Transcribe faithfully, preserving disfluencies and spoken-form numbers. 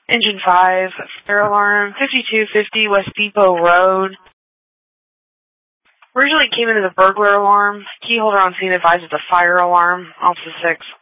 Engine five, fire alarm, fifty-two fifty West Depot Road. Originally came into the burglar alarm. Key holder on scene advised it's a fire alarm. Officer six.